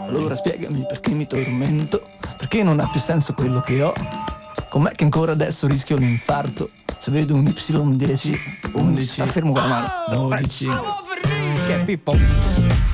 Allora spiegami perché mi tormento, perché non ha più senso quello che ho. Com'è che ancora adesso rischio l'infarto se vedo un Y10, 11, sta fermo con la mano, 12. Che è Pippo?